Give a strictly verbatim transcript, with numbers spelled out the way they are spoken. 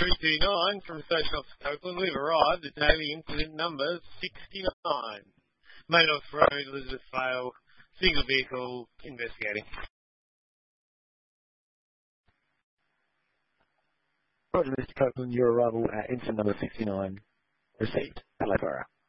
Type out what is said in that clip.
three two nine from Station Officer Copeland. We've arrived at daily incident number sixty-nine. Main Office Road, Elizabeth Vale, single vehicle, investigating. Roger, Mister Copeland, your arrival at incident number sixty-nine received. Hello, Borough.